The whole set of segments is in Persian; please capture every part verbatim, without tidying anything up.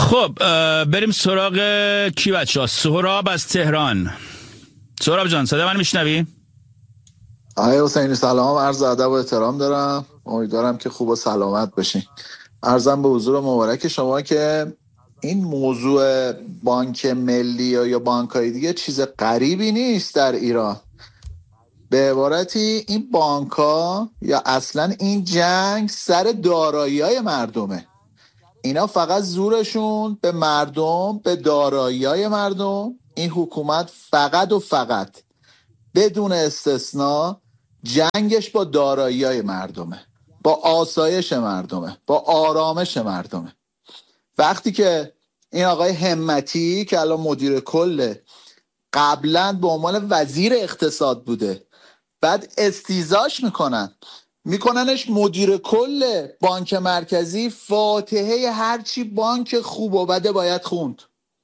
خب بریم سراغ کی بچه ها؟ سهراب از تهران. سهراب جان صدا من میشنوی؟ آقای حسینی سلام، عرض ادب و احترام دارم. امیدوارم که خوب و سلامت باشین. عرضم به حضور مبارک شما که این موضوع بانک ملی یا بانک‌های دیگه چیز غریبی نیست در ایران. به عبارتی این بانک‌ها یا اصلا این جنگ سر دارایی‌های مردمه. اینا فقط زورشون به مردم، به دارایی‌های مردم. این حکومت فقط و فقط بدون استثنا جنگش با دارایی‌های مردمه، با آسایش مردمه، با آرامش مردمه. وقتی که این آقای همتی که الان مدیر کل، قبلا به عنوان وزیر اقتصاد بوده، بعد استیزاش میکنن میکننش مدیر کل بانک مرکزی، فاتحه هرچی بانک خوب و بده باید خوند.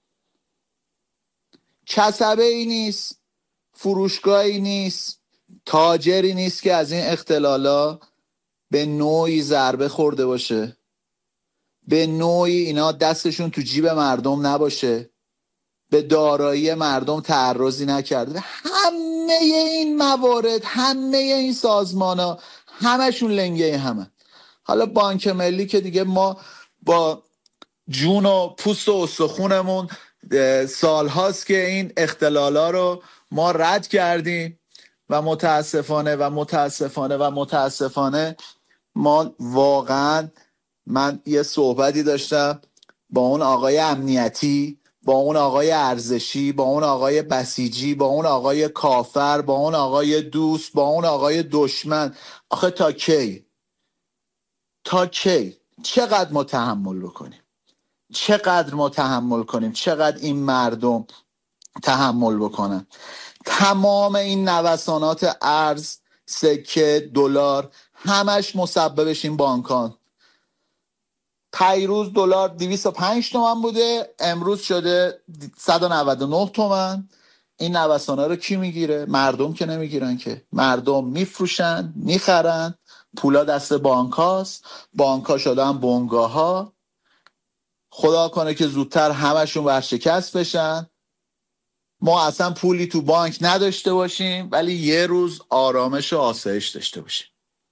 کسبه ای نیست، فروشگاهی نیست، تاجری نیست که از این اختلالا به نوعی ضربه خورده باشه، به نوعی اینا دستشون تو جیب مردم نباشه، به دارایی مردم تعرضی نکرده. همه این موارد، همه این سازمان ها همشون لنگه همه. حالا بانک ملی که دیگه ما با جون و پوست و استخونمون سال هاست که این اختلالا رو ما رد کردیم و متاسفانه و متاسفانه و متاسفانه ما واقعا، من یه صحبتی داشتم با اون آقای امنیتی، با اون آقای ارزشی، با اون آقای بسیجی، با اون آقای کافر، با اون آقای دوست، با اون آقای دشمن. آخه تا کی؟ تا کی؟ چقدر ما تحمل بکنیم؟ چقدر ما تحمل کنیم؟ چقدر این مردم تحمل بکنن؟ تمام این نوسانات ارز، سکه، دلار، همش مسببش این بانکان. پیروز دلار دویست و پنج تومن بوده، امروز شده صد و نود و نه تومن. این نوسانا رو کی میگیره؟ مردم که نمیگیرن که. مردم میفروشن، میخرن، پولا دست بانکاست، بانکا شدن بنگاه ها. خدا کنه که زودتر همشون ورشکست بشن، ما اصلا پولی تو بانک نداشته باشیم ولی یه روز آرامش و آسایش داشته باشیم.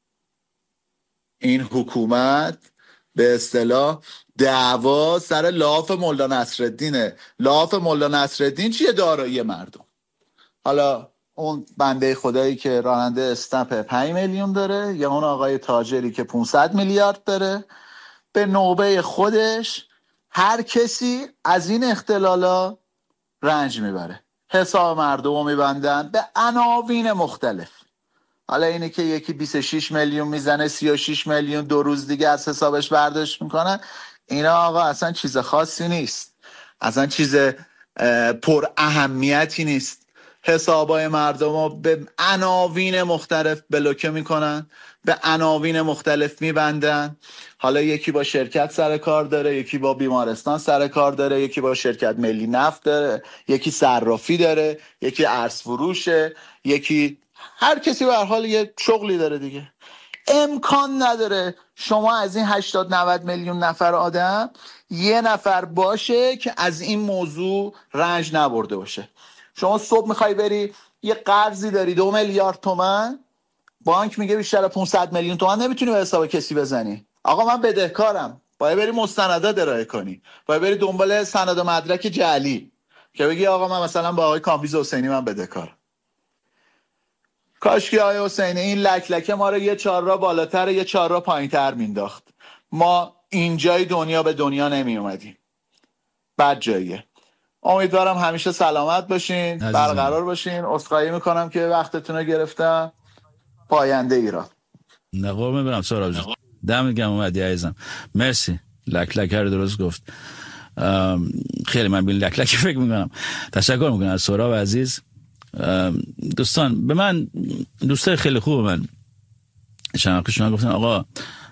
این حکومت به اصطلاح دعوا سر لاف مولا نصرالدینه. لاف مولا نصرالدین چیه؟ دارایی مردم. حالا اون بنده خدایی که راننده اسنپ پنج میلیون داره یا اون آقای تاجری که پانصد میلیارد داره، به نوبه خودش هر کسی از این اختلالا رنج میبره. حساب مردم رو میبندن به عناوین مختلف. حالا اینه که یکی بیست و شش میلیون میزنه، سی و شش میلیون دو روز دیگه از حسابش برداشت میکنن. اینا آقا اصلا چیز خاصی نیست، اصلا چیز پر اهمیتی نیست. حسابای مردم رو به عناوین مختلف بلوکه میکنن، به عناوین مختلف میبندن. حالا یکی با شرکت سر کار داره، یکی با بیمارستان سر کار داره، یکی با شرکت ملی نفت داره، یکی صرافی داره، یکی ارز فروشه، یکی هر کسی به هر حال یه شغلی داره دیگه. امکان نداره شما از این هشتاد نود میلیون نفر آدم یه نفر باشه که از این موضوع رنج نبرده باشه. شما صبح میخوای بری یه قرضی داری دو میلیارد تومن، بانک میگه بیشتر پانصد میلیون تومن نمیتونی به حساب کسی بزنی. آقا من بدهکارم، باید بری مستندات ارائه کنی، باید بری دنبال سند و مدرک جعلی که بگی آقا من مثلا با آقای کامبیز حسینی من بدهکارم. کاش که آقای حسینی این لک لکه ما رو یه چهارراه بالاتر یه چهارراه پایینتر مینداخت. ما اینجای دنیا به دنیا نمی اومدیم، بد جاییه. امیدوارم همیشه سلامت باشین، برقرار باشین. عذرخواهی میکنم که وقتتون رو گرفتم. پاینده ایران. نه قربون برم سهراب جان، دمت گرم اومدی عزیزم، مرسی. لک لک رو درست گفت. خیلی من بیل لک لک فکر میکنم. تشکر میکنم از سهراب عزیز. دوستان، به من دوستای خیلی خوب من چند وقت گفتن آقا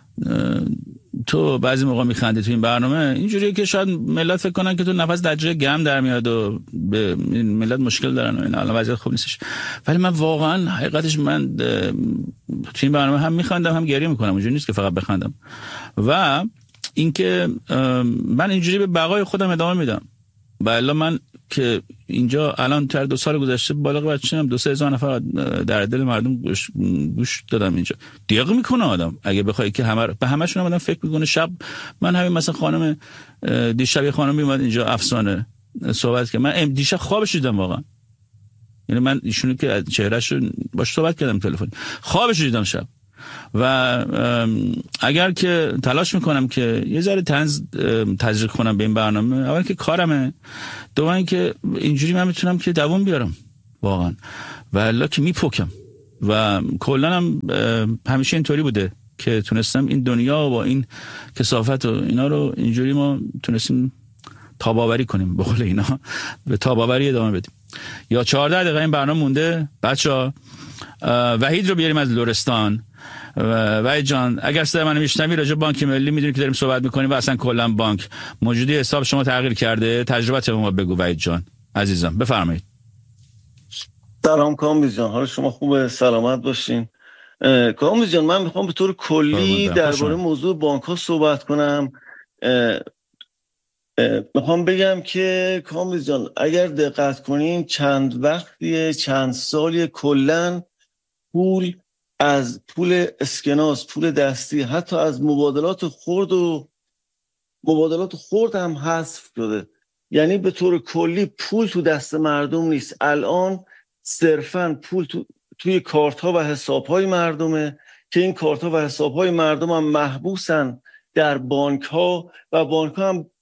تو بعضی موقع میخندی تو این برنامه اینجوریه که شاید ملت فکر کنن که تو نفس درجه گرم در میاد و به ملت مشکل دارن و این الان وضعیت خوب نیستش. ولی من واقعا حقیقتش من تو این برنامه هم میخندم هم گریه میکنم. اونجوری نیست که فقط بخندم. و اینکه من اینجوری به بقای خودم ادامه میدم. بالا من که اینجا الان تر دو سال گذشته بالغ بچه‌ام دو سه هزار نفر در دل مردم گوش, گوش دادم. اینجا دیاق میکنه آدم اگه بخوای که همه به همشون آدم فکر میکنه. شب من همین مثلا خانم دیشب خانم میومد اینجا افسانه صحبت که من دیشب خوابش دیدم واقعا. یعنی من ایشونو که چهرهشو باش صحبت کردم تلفنی، خوابش دیدم شب. و اگر که تلاش میکنم که یه ذره طنز تزریق کنم به این برنامه، اول که کارمه، دوم اینکه اینجوری من میتونم که دوام بیارم واقعا، و الا که میپکم. و کلا هم همیشه اینطوری بوده که تونستم این دنیا با این کثافت و اینا رو اینجوری ما تونستیم تاباوری کنیم، به قول اینا به تاباوری ادامه بدیم. یا چهارده دقیقه این برنامه مونده بچه‌ها. وحید رو بیاریم از لرستان. وحید جان اگر صدای منو میشنوی، راجع بانک ملی میدونی که داریم صحبت میکنیم و اصلا کلا بانک موجودی حساب شما تغییر کرده، تجربت ما بگو وحید جان عزیزم، بفرمایید. سلام کامبیز جان، حال شما خوبه؟ سلامت باشین. کامبیز جان من میخوام به طور کلی درباره موضوع بانک ها صحبت کنم. میخوام بگم که کامبیز جان اگر دقت کنین چند وقتیه چند سالی کلن پول از پول اسکناس، پول دستی، حتی از مبادلات خرد و مبادلات خرد هم حذف شده. یعنی به طور کلی پول تو دست مردم نیست. الان صرفاً پول تو، توی کارت ها و حساب های مردمه که این کارت ها و حساب های مردم هم محبوسن در بانک ها و بانک ها هم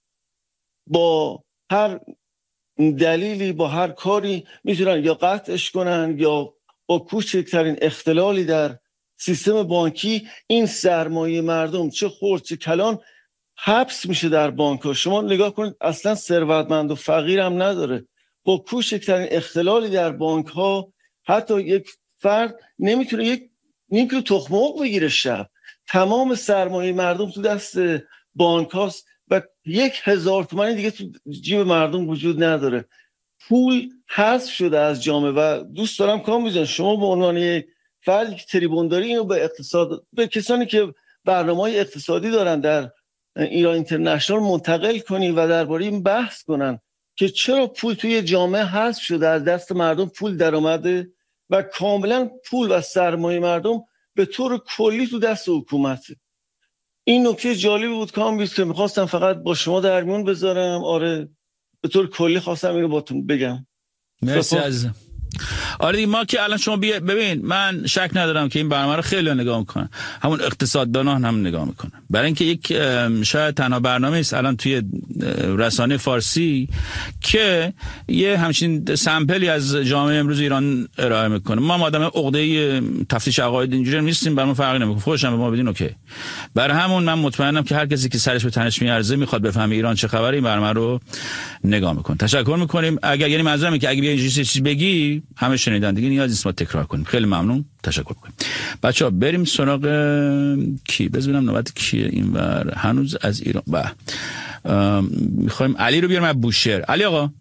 با هر دلیلی با هر کاری میتونن یا قطعش کنن یا با کوچکترین اختلالی در سیستم بانکی این سرمایه مردم چه خرد چه کلان حبس میشه در بانک ها. شما نگاه کنید اصلا ثروتمند و فقیر هم نداره. با کوچکترین اختلالی در بانک ها حتی یک فرد نمیتونه یک نیم کیلو تخم مرغ بگیره شب. تمام سرمایه مردم تو دست بانک هاست و یک هزار تومانی دیگه تو جیب مردم وجود نداره. پول حذف شده از جامعه و دوست دارم کامبیز جان شما به عنوان یک فردی که تریبون داری اینو به اقتصاد، به کسانی که برنامه‌های اقتصادی دارن در ایران اینترنشنال منتقل کنی و درباره این بحث کنن که چرا پول توی جامعه حذف شده، از دست مردم پول در اومده و کاملا پول و سرمایه مردم به طور کلی تو دست حکومته. این نکته جالبی بود کامبیز که میخواستم فقط با شما در میون بذارم. آره به طور کلی خواستم اینو باتون بگم. مرسی عزیزم. آره ما که الان شما بیا ببین، من شک ندارم که این برنامه رو خیلی نگاه میکنن، همون اقتصاددانان هم نگاه میکنن، برای اینکه یک شاید تنها برنامه است الان توی رسانه فارسی که یه همچین سامپلی از جامعه امروز ایران ارائه میکنه. ما آدم عقده تفتیش عقاید اینجوری نیستیم، برامون فرقی نمیکنه، خوشم به ما بدین اوکی. برای همون من مطمئنم که هر کسی که سرش به تنش میارزه میخواد بفهمه ایران چه خبره، این برنامه رو نگاه میکنه. تشکر میکنیم. اگر یعنی منظورم که اگه بیا اینجوری چیز بگی همه شنیدن دیگه، نیازی نیست ما تکرار کنیم. خیلی ممنون، تشکر میکنیم. بچه‌ها بریم سراغ کی؟ ببینم نوبت کیه اینور هنوز از ایران. با میخوایم علی رو بیارم از بوشهر. علی آقا،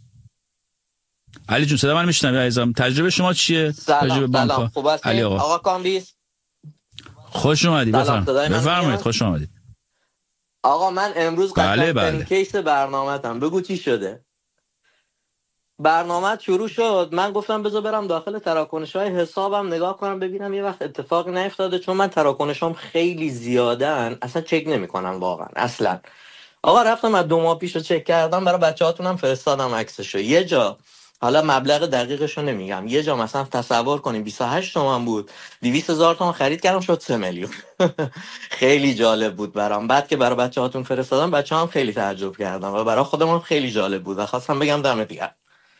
علی جون صدا من میشنوی عزیزم؟ تجربه شما چیه؟ تجربه بانک. خوب هستید علی آقا؟ آقا کامبیز خوش اومدید. بفرمایید بفرمایید خوش اومدید. آقا من امروز بله قطعا بله. کیس برنامه‌تم بگو چی شده. برنامه شروع شد، من گفتم بذار برم داخل تراکنش‌های حسابم نگاه کنم ببینم یه وقت اتفاق نیفتاده، چون من تراکنشام خیلی زیادن اصلا چک نمی‌کنم واقعا اصلا. آقا رفتم از دو ماه پیش رو چک کردم، برای بچه‌هاتونم فرستادم عکسشو. یه جا حالا مبلغ دقیقشو نمیگم، یه جا مثلا تصور کنیم بیست و هشت تومن بود، دویست هزار تومن خرید کردم شد سه میلیون. خیلی جالب بود برام. بعد که برای بچه‌هاتون فرستادم بچه‌ها هم خیلی تعجب کردن و برای خودم خیلی جالب بود و خواستم بگم دمت گرم.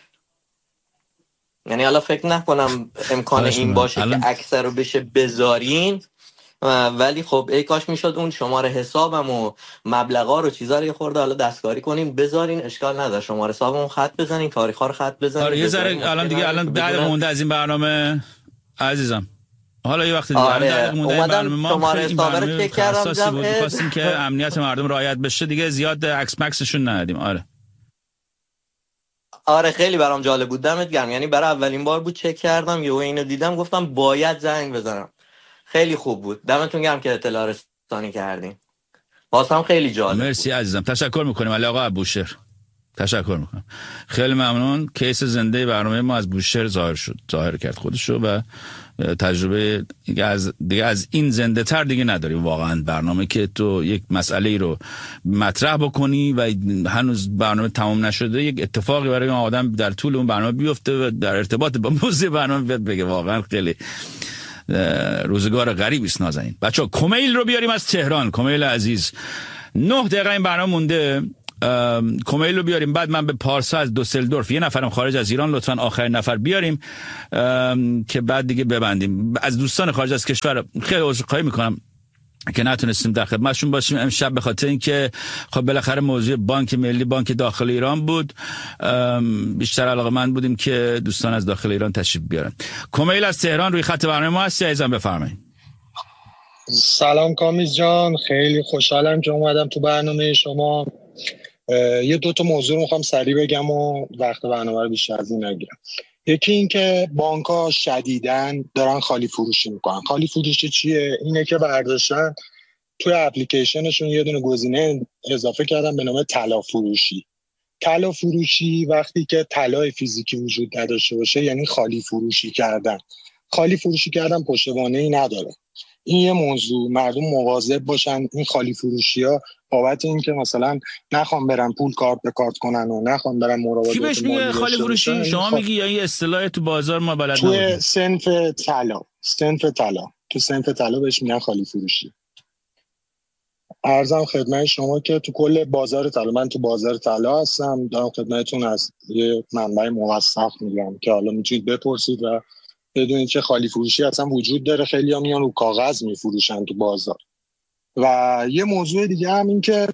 یعنی حالا فکر نکنم امکان این باشه الان که اکثر رو بشه بذارین، ولی خب ای کاش میشد اون شماره حسابم و مبلغا رو چیزا رو یه خورده حالا دستکاری کنین بذارین، اشکال نداره. شماره حسابمون خط بزنین، تاریخا رو خط بزنین. آره یه ذره الان دیگه الان بعد مونده از این برنامه عزیزم. حالا یه وقت دیگه آره. الان مونده این برنامه ما شماره حساب رو چک کردم، خواستیم که امنیت مردم رعایت بشه دیگه، زیاد عکس مکسشون ندادیم. آره آره خیلی برام جالب بود، دمت گرم. یعنی برای اولین بار بود چک کردم، یهو اینو دیدم گفتم باید زنگ بزنم. خیلی خوب بود، دمتون گرم که اطلاع رسانی کردین. واسم خیلی جالب. مرسی عزیزم، تشکر میکنیم علی آقا بوشهر، تشکر میکنم، خیلی ممنون. کیس زنده برنامه ما از بوشهر ظاهر شد، ظاهر کرد خودشو و تجربه دیگه از دیگه از این زنده تر دیگه نداریم واقعا. برنامه که تو یک مسئله ای رو مطرح بکنی و هنوز برنامه تمام نشده، یک اتفاقی برای اون آدم در طول اون برنامه بیفته و در ارتباط با موضوع برنامه بیاد بگه، واقعا خیلی روزگار غریبی است. نازنین بچه‌ها کمیل رو بیاریم از تهران. کمیل عزیز، نه دقیقه این برنامه مونده، کمیل رو بیاریم. بعد من به پارسا از دوسلدورف، یه نفرم خارج از ایران، لطفاً آخرین نفر بیاریم که بعد دیگه ببندیم. از دوستان خارج از کشور خیلی عذرخواهی میکنم که نتونستیم در خدمتشون باشیم امشب، به خاطر اینکه خب بالاخره موضوع بانک ملی، بانک داخل ایران بود. بیشتر علاقه‌مند بودیم که دوستان از داخل ایران تشریف بیارن. کمیل از تهران روی خط برنامه ما هستی عزیزم، بفرمایید. سلام کامیز جان، خیلی خوشحالم که اومدم تو برنامه شما. یه دو تا موضوع رو میخوام سریع بگم و وقت برنامه رو بیشتر از این نگیرم. یکی این که بانک‌ها شدیداً دارن خالی فروشی میکنن. خالی فروشی چیه؟ اینه که برداشتن توی اپلیکیشنشون یه دونه گزینه اضافه کردن به نام طلا فروشی. طلا فروشی وقتی که طلای فیزیکی وجود نداشته باشه یعنی خالی فروشی کردن. خالی فروشی کردن پشتوانه‌ای نداره. این یه موضوع، مردم مواظب باشن این خالی فروشی ها بابت این که مثلا نخوام برن پول کارت به کارت کنن و نخوام برن مراودات. کی بهش میگه خالی فروشی؟ شما خال... میگی یا این اصطلاح تو بازار ما بلد نبودیم؟ نبودیم؟ توی صنف طلا، صنف طلا، تو صنف طلا بهش میگن خالی فروشی. عرضم خدمت شما که تو کل بازار طلا، من تو بازار طلا هستم، دارم خدمتتون از یه منبع موثق میگم که حالا میتونید بپرسید و بدونید که خالی فروشی اصلا وجود داره. خیلی ها میان رو کاغذ میفروشن تو بازار. و یه موضوع دیگه هم این که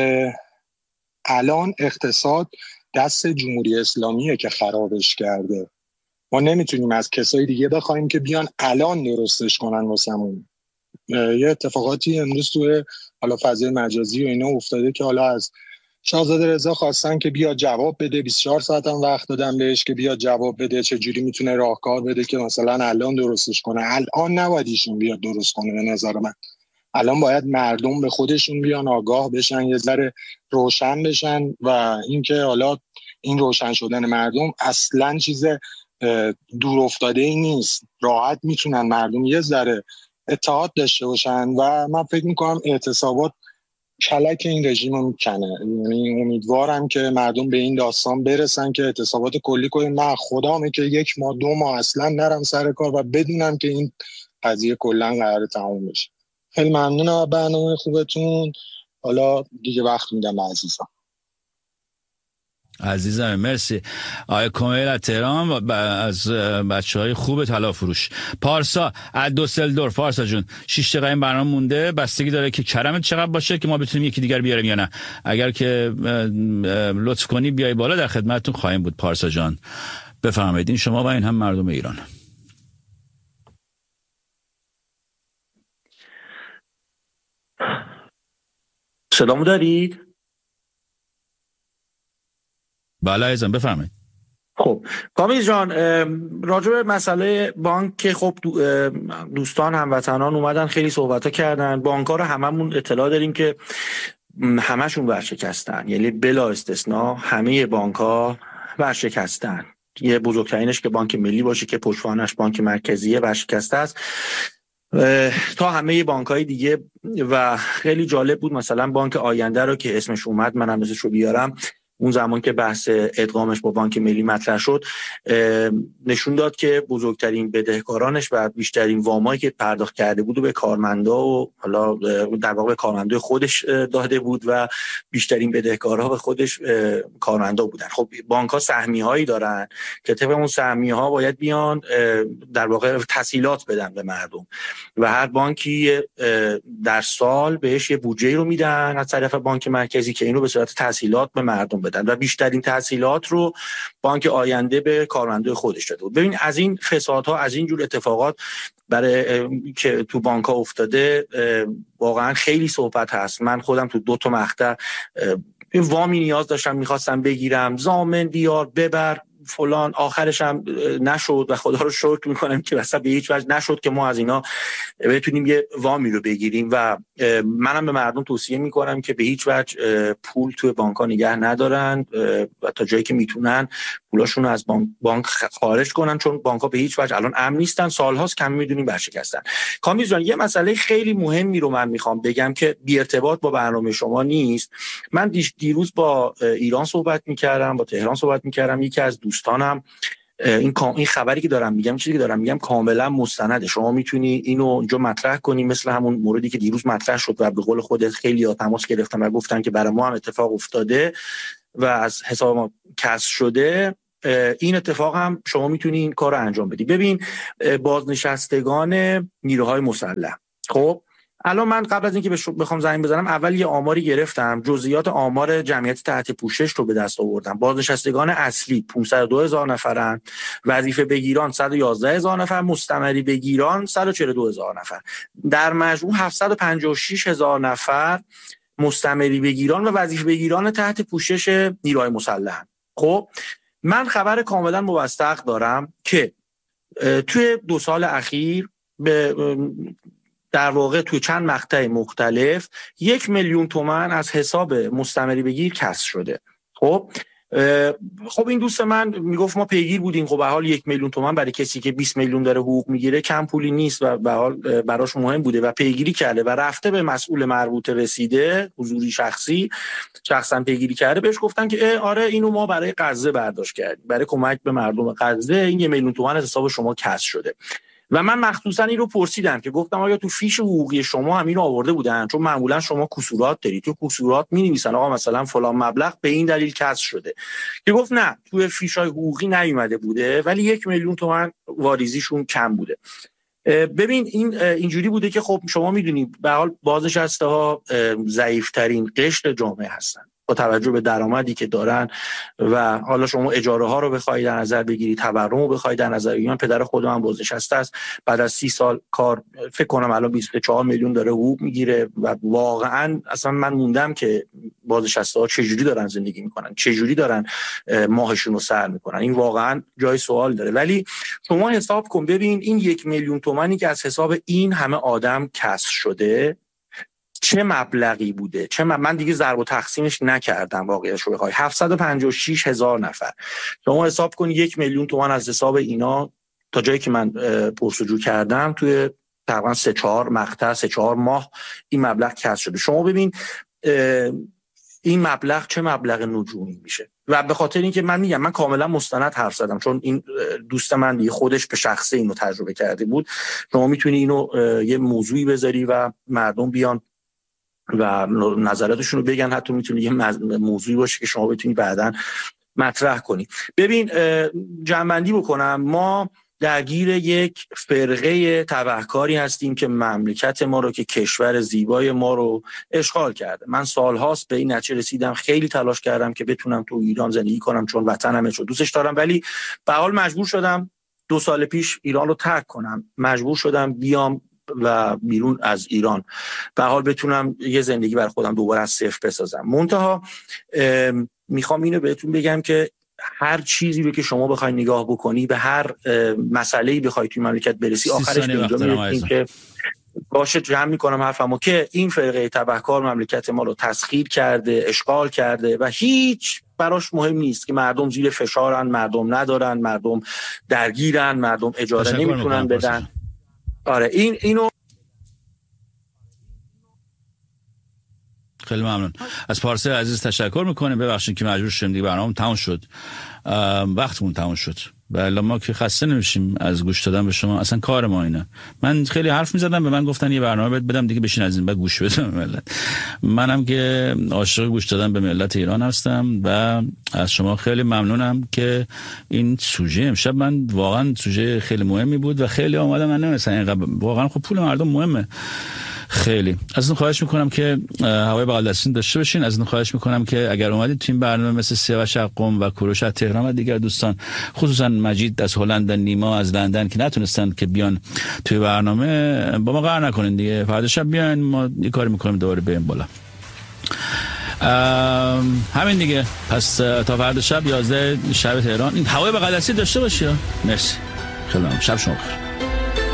الان اقتصاد دست جمهوری اسلامیه که خرابش کرده. ما نمیتونیم از کسای دیگه بخوایم که بیان الان درستش کنن واسمون. یه اتفاقاتی امروز توی حالا فضای مجازی و اینا افتاده که حالا از شاهزاده رضا خواستن که بیا جواب بده، بیست و چهار ساعت هم وقت دادن بهش که بیا جواب بده چه جوری میتونه راهکار بده که مثلا الان درستش کنه. الان نباید ایشون بیاد درست کنه به نظر من. الان باید مردم به خودشون بیان آگاه بشن، یه ذره روشن بشن و اینکه حالا این روشن شدن مردم اصلا چیز دور افتاده ای نیست. راحت میتونن مردم یه ذره اتحاد داشته باشن و من فکر میکنم اعتصابات کلک این رژیم رو میکنه. یعنی امیدوارم که مردم به این داستان برسن که اعتصابات کلی کنیم. من خدامه که یک ماه دو ماه اصلا نرم سر کار و بدونم که این قضیه کلا قراره تموم بشه. خیلی ممنونم برنامه خوبتون. حالا دیگه وقت میدم عزیزم. عزیزم مرسی. آقای کمیل از تهران از بچهای خوب طلا فروش. پارسا از دوسلدورف. پارسا جون شش دقیقه این برنامه مونده، بستگی داره که کرمت چقدر باشه که ما بتونیم یکی دیگر بیاریم یا نه. اگر که لطف کنی بیای بالا در خدمتتون خواهیم بود. پارسا جان بفرمایید، این شما و این هم مردم ایران. صدامو دارید؟ بله عزیزم بفرمایید. خب کامیز جان، راجع به مسئله بانک که خب دوستان هموطنان اومدن خیلی صحبت کردن. بانک ها رو هممون اطلاع داریم که همشون ورشکستن، یعنی بلا استثناء همه بانک ها ورشکستن. یه بزرگترینش که بانک ملی باشه که پشتوانش بانک مرکزیه ورشکسته است، تا همه بانک‌های دیگه. و خیلی جالب بود مثلا بانک آینده رو که اسمش اومد، منم اسمش رو بیارم، اون زمان که بحث ادغامش با بانک ملی مطرح شد نشون داد که بزرگترین بدهکارانش و بیشترین وامایی که پرداخت کرده بود و به کارمندا و حالا در واقع به کارمندای خودش داده بود و بیشترین بدهکارها به خودش کارمندا بودن. خب بانک‌ها سهمیه‌هایی دارن که طبق اون سهمیه‌ها باید بیان در واقع تسهیلات بدن به مردم و هر بانکی در سال بهش یه بودجه رو میدن از طرف بانک مرکزی که اینو به صورت تسهیلات به مردم بدن و بیشترین تسهیلات رو بانک آینده به کارمندای خودش داده بود. ببین از این فسادها، از این جور اتفاقات برای که تو بانک‌ها افتاده واقعا خیلی صحبت هست. من خودم تو دو تا مقطع وامی نیاز داشتم میخواستم بگیرم، ضامن بیار ببر، فلان، آخرش هم نشد و خدا رو شکر میکنم که مثلا به هیچ وجه نشد که ما از اینا بتونیم یه وامی رو بگیریم و منم به مردم توصیه میکنم که به هیچ وجه پول توی بانک‌ها نگه ندارن و تا جایی که میتونن پولاشون رو از بانک خارج کنن، چون بانک‌ها به هیچ وجه الان امن نیستن، سال‌هاست کمی میدونیم ورشکستن. کامیز جان یه مسئله خیلی مهمی رو من میخوام بگم که بی ارتباط با برنامه شما نیست. من دیروز با ایران صحبت میکردم، با تهران صحبت میکردم، یکی از دوستانم این این خبری که دارم میگم، چیزی که دارم میگم کاملا مستنده، شما میتونی اینو اینجا مطرح کنی، مثل همون موردی که دیروز مطرح شد و به قول خودت خیلی‌ها تماس گرفتن و گفتن که برای ما هم اتفاق افتاده و از حساب ما کسر شده. این اتفاق هم شما میتونی این کار رو انجام بدی. ببین بازنشستگان نیروهای مسلح، خب الان من قبل از اینکه بخوام زنگ بزنم اول یه آماری گرفتم، جزئیات آمار جمعیت تحت پوشش رو به دست آوردم. بازنشستگان اصلی پانصد و دو هزار نفرن، وظیفه بگیران صد و یازده هزار نفر، مستمری بگیران صد و چهل و دو هزار نفر، در مجموع هفتصد و پنجاه و شش هزار نفر مستمری بگیران و وظیفه بگیران تحت پوشش نیروهای مسلح. خب من خبر کاملا موثق دارم که توی دو سال اخیر به در واقع توی چند مقطع مختلف یک میلیون تومان از حساب مستمری بگیر کسر شده. خب خب این دوست من میگفت ما پیگیر بودیم، خب به حال یک میلیون تومان برای کسی که بیست میلیون داره حقوق میگیره کم پولی نیست و به حال براش مهم بوده و پیگیری کرده و رفته به مسئول مربوطه رسیده، حضوری شخصی شخصا پیگیری کرده، بهش گفتن که آره اینو ما برای غزه برداشت کردیم، برای کمک به مردم غزه این یک میلیون تومان از حساب شما کسر شده. و من مخصوصا این رو پرسیدم که گفتم آیا تو فیش حقوقی شما هم این رو آورده بودن؟ چون معمولا شما کسورات دارید، تو کسورات می‌نویسن آقا مثلا فلان مبلغ به این دلیل کسر شده، که گفت نه تو فیش‌های حقوقی نیومده بوده ولی یک میلیون تومان واریزیشون کم بوده. ببین این اینجوری بوده که خب شما میدونید به حال بازنشسته‌ها ضعیف‌ترین قشر جامعه هستن با توجه به درآمدی که دارن و حالا شما اجاره ها رو بخواید در نظر بگیرید، تورم رو بخواید در نظر بگیرید. من پدر خودم هم بازنشسته است، بعد از سی سال کار فکر کنم الان بیست و چهار میلیون داره حقوق میگیره و واقعا اصلا من موندم که بازنشسته‌ها چه جوری دارن زندگی میکنن، چه جوری دارن ماهشون رو سر میکنن، این واقعا جای سوال داره. ولی شما حساب کن ببین این یک میلیون تومانی که از حساب این همه آدم کسر شده چه مبلغی بوده، چه مب... من دیگه ضرب و تقسیمش نکردم واقعیتش رو بخوای، هفتصد و پنجاه و شش هزار نفر. شما حساب کن یک میلیون تومان از حساب اینا تا جایی که من پرسجو کردم توی تقریبا سه چهار مقطع سه چهار ماه این مبلغ کسر شده. شما ببین این مبلغ چه مبلغ نجومی میشه و به خاطر اینکه من میگم من کاملا مستند حرف زدم چون این دوست من دیگه خودش به شخصه اینو تجربه کرده بود. شما میتونی اینو یه موضوعی بذاری و مردم بیان و نظراتشون رو بگن، حتی میتونه یه موضوعی باشه که شما بتونی بعداً مطرح کنی. ببین جمع‌بندی بکنم، ما درگیر یک فرقه تبهکاری هستیم که مملکت ما رو، که کشور زیبای ما رو اشغال کرده. من سالهاست به این نتیجه رسیدم، خیلی تلاش کردم که بتونم تو ایران زندگی کنم چون وطنمه، چون دوستش دارم، ولی به حال مجبور شدم دو سال پیش ایران رو ترک کنم، مجبور شدم بیام و بیرون از ایران به حال بتونم یه زندگی بر خودم دوباره از صفر بسازم. منتها میخوام اینو بهتون بگم که هر چیزی رو که شما بخوای نگاه بکنی، به هر مسئله‌ای بخوای توی مملکت برسی، آخرش به اینجا میرسیم که باشه جمع میکنم حرفمو که این فرقه تبهکار مملکت ما رو تسخیر کرده، اشغال کرده و هیچ براش مهم نیست که مردم زیر فشارن، مردم ندارن، مردم درگیرن، مردم اجاره نمیتونن بدن. آره این اینو خیلی ممنون از پارسه عزیز تشکر میکنیم. ببخشید که مجبور شدیم دیگه، برنامه تموم شد، وقتمون تموم شد و الا ما که خسته نمیشیم از گوش دادن به شما، اصلا کار ما اینه. من خیلی حرف میزدم، به من گفتن یه برنامه بدم دیگه بشین از این بعد گوش بده به ملت. منم که عاشق گوش دادن به ملت ایران هستم و از شما خیلی ممنونم که این سوژه امشب من واقعا سوژه خیلی مهمی بود و خیلی آمادم من نمی‌رسن اینقدر، واقعا خب پول مردم مهمه. خیلی ازتون خواهش میکنم که هوای بغل دستین داشته باشین. ازتون خواهش میکنم که اگر اومدید تو این برنامه مثل سیاوش قم و کوروش از تهران و دیگر دوستان، خصوصا مجید از هلند، نیما از لندن که نتونستن که بیان توی برنامه، با ما قهر نکنین دیگه، فردا شب بیاین، ما یه کاری میکنیم دوباره بریم بالا. همین دیگه. پس تا فردا شب یازده شب تهران این هوای بغل دستی داشته باشی. مرسی خیلی ممنون. شب شما بخیر.